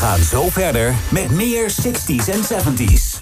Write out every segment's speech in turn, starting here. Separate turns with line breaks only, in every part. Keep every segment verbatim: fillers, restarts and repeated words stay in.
gaan zo verder met meer zestig's en zeventig's.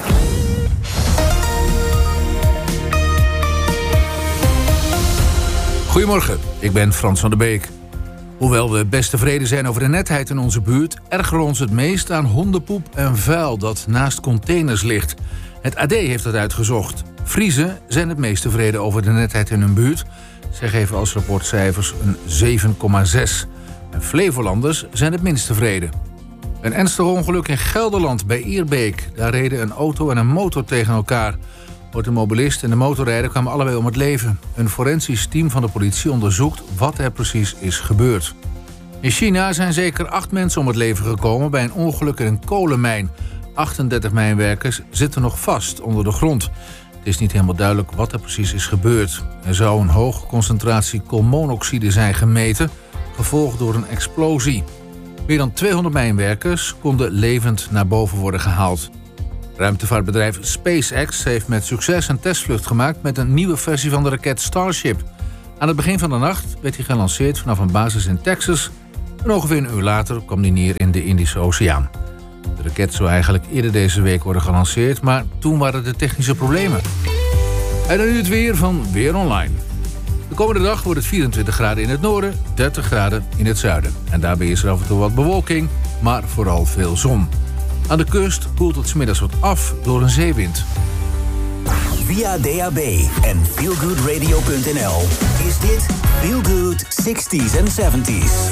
Goedemorgen, ik ben Frans van der Beek. Hoewel we best tevreden zijn over de netheid in onze buurt, ergeren we ons het meest aan hondenpoep en vuil dat naast containers ligt. Het A D heeft dat uitgezocht. Friezen zijn het meest tevreden over de netheid in hun buurt. Zij geven als rapportcijfers een zeven komma zes. En Flevolanders zijn het minst tevreden. Een ernstig ongeluk in Gelderland bij Ierbeek. Daar reden een auto en een motor tegen elkaar. De mobilist en de motorrijder kwamen allebei om het leven. Een forensisch team van de politie onderzoekt wat er precies is gebeurd. In China zijn zeker acht mensen om het leven gekomen bij een ongeluk in een kolenmijn. achtendertig mijnwerkers zitten nog vast onder de grond. Het is niet helemaal duidelijk wat er precies is gebeurd. Er zou een hoge concentratie koolmonoxide zijn gemeten, gevolgd door een explosie. Meer dan tweehonderd mijnwerkers konden levend naar boven worden gehaald. Ruimtevaartbedrijf SpaceX heeft met succes een testvlucht gemaakt met een nieuwe versie van de raket Starship. Aan het begin van de nacht werd hij gelanceerd vanaf een basis in Texas en ongeveer een uur later kwam hij neer in de Indische Oceaan. De raket zou eigenlijk eerder deze week worden gelanceerd, maar toen waren er technische problemen. En dan nu het weer van Weer Online. De komende dag wordt het vierentwintig graden in het noorden, dertig graden in het zuiden. En daarbij is er af en toe wat bewolking, maar vooral veel zon. Aan de kust koelt het 's middags wat af door een zeewind.
Via D A B en feel good radio punt n l is dit Feel Good zestig's en zeventig's.